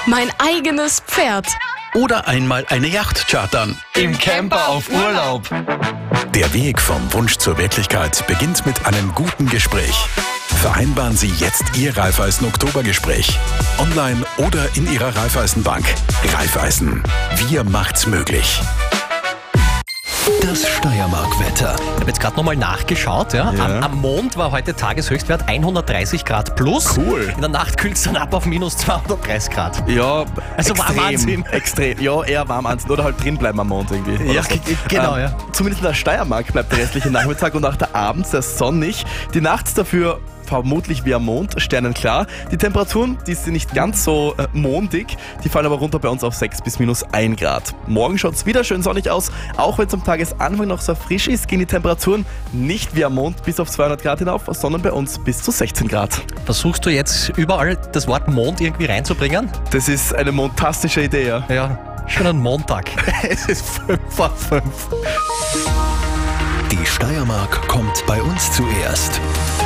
Mein eigenes Pferd. Oder einmal eine Yacht chartern. Im Camper auf Urlaub. Der Weg vom Wunsch zur Wirklichkeit beginnt mit einem guten Gespräch. Vereinbaren Sie jetzt Ihr Raiffeisen-Oktobergespräch. Online oder in Ihrer Raiffeisenbank. Raiffeisen. Wir macht's möglich. Das Steiermark-Wetter. Ich habe jetzt gerade nochmal nachgeschaut. Ja? Am Mond war heute Tageshöchstwert 130 Grad plus. Cool. In der Nacht kühlt es dann ab auf minus 230 Grad. Ja, Also extrem, Wahnsinn. Extrem. Ja, eher warm anziehen oder halt drin bleiben am Mond irgendwie. Ja, Oder so. genau, ja. Zumindest in der Steiermark bleibt der restliche Nachmittag und auch der Abend sehr sonnig. Die Nacht dafür vermutlich wie am Mond, sternenklar. Die Temperaturen, die sind nicht ganz so mondig, die fallen aber runter bei uns auf 6 bis minus 1 Grad. Morgen schaut es wieder schön sonnig aus, auch wenn es am Tagesanfang noch so frisch ist, gehen die Temperaturen nicht wie am Mond bis auf 200 Grad hinauf, sondern bei uns bis zu 16 Grad. Versuchst du jetzt überall das Wort Mond irgendwie reinzubringen? Das ist eine montastische Idee, ja. Ja, schönen Montag. Es ist 5 vor 5. Die Steiermark kommt bei uns zuerst.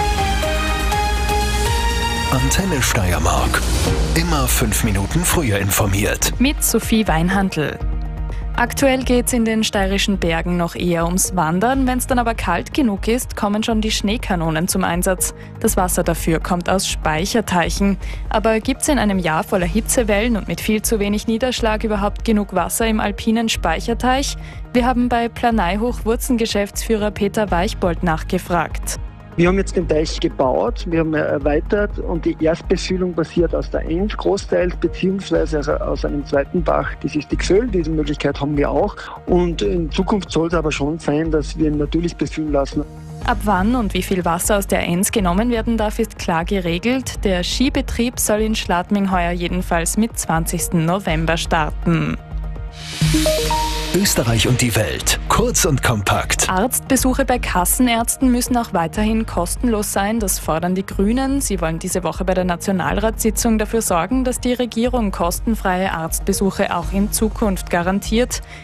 Antenne Steiermark. Immer 5 Minuten früher informiert. Mit Sophie Weinhandl. Aktuell geht's in den steirischen Bergen noch eher ums Wandern. Wenn's dann aber kalt genug ist, kommen schon die Schneekanonen zum Einsatz. Das Wasser dafür kommt aus Speicherteichen. Aber gibt's in einem Jahr voller Hitzewellen und mit viel zu wenig Niederschlag überhaupt genug Wasser im alpinen Speicherteich? Wir haben bei Planeihoch-Wurzen-Geschäftsführer Peter Weichbold nachgefragt. Wir haben jetzt den Teich gebaut, wir haben erweitert und die Erstbefüllung basiert aus der Enz großteils, beziehungsweise also aus einem zweiten Bach, das ist die Gsöll, diese Möglichkeit haben wir auch. Und in Zukunft soll es aber schon sein, dass wir ihn natürlich befüllen lassen. Ab wann und wie viel Wasser aus der Enz genommen werden darf, ist klar geregelt. Der Skibetrieb soll in Schladming heuer jedenfalls mit 20. November starten. Österreich und die Welt. Kurz und kompakt. Arztbesuche bei Kassenärzten müssen auch weiterhin kostenlos sein. Das fordern die Grünen. Sie wollen diese Woche bei der Nationalratssitzung dafür sorgen, dass die Regierung kostenfreie Arztbesuche auch in Zukunft garantiert.